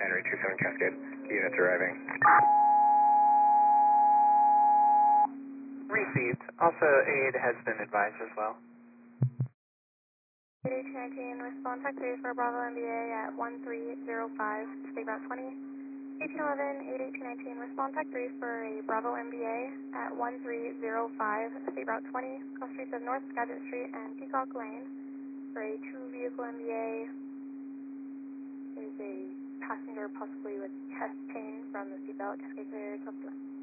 Henry 27 Cascade. Units arriving. Received. Also, aid has been advised as well. 1819, respond tech 3 for Bravo MBA at 1305, state route 20. 1811, 1819, respond tech 3 for a Bravo MBA at 1305, state route 20, cross streets of North Skagit Street and Peacock Lane for a 2-vehicle MBA. There's a passenger possibly with chest pain from the seatbelt. Cascade clear, close to